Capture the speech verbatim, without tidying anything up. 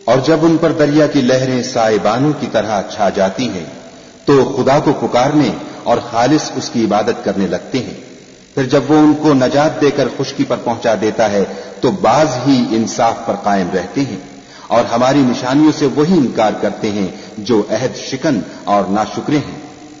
और जब उन पर दरिया की लहरें साइबानों की तरह छा जाती हैं तो खुदा को पुकारने और खालिस उसकी इबादत करने लगते हैं। फिर जब वो उनको नजात देकर खुशकी पर पहुंचा देता है तो बाज ही इंसाफ पर कायम रहते हैं और हमारी निशानियों से वही इनकार करते हैं जो अहद शिकन और नाशुक्रे हैं।